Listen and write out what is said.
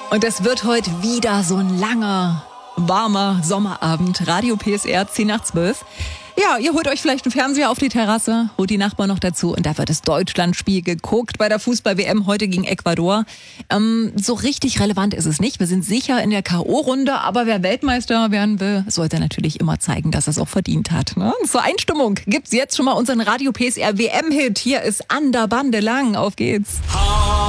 Und es wird heute wieder so ein langer, warmer Sommerabend. Radio PSR 10 nach 12. Ja, ihr holt euch vielleicht einen Fernseher auf die Terrasse, holt die Nachbarn noch dazu und da wird das Deutschlandspiel geguckt bei der Fußball-WM heute gegen Ecuador. So richtig relevant ist es nicht. Wir sind sicher in der K.O.-Runde, aber wer Weltmeister werden will, sollte natürlich immer zeigen, dass er es auch verdient hat. Ne? Zur Einstimmung gibt's jetzt schon mal unseren Radio PSR WM-Hit. Hier ist An der Bande lang. Auf geht's.